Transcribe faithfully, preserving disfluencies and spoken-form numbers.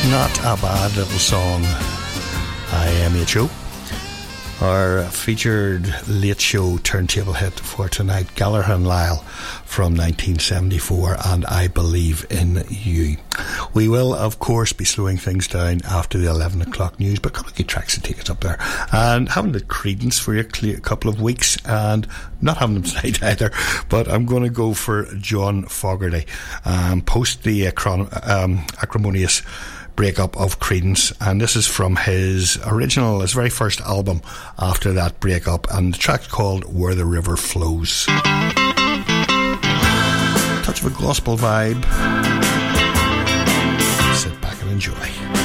Not a bad little song. I am H O. Our featured late show turntable hit for tonight, Gallagher and Lyle from nineteen seventy-four, and I Believe in You. We will, of course, be slowing things down after the eleven o'clock news, but a couple of good tracks to take us up there. And haven't had Creedence for a couple of weeks, and not having them tonight either, but I'm going to go for John Fogerty. Um, post the acron- um, acrimonious breakup of Creedence, and this is from his original, his very first album after that breakup, and the track's called Where the River Flows. Touch of a gospel vibe. Sit back and enjoy.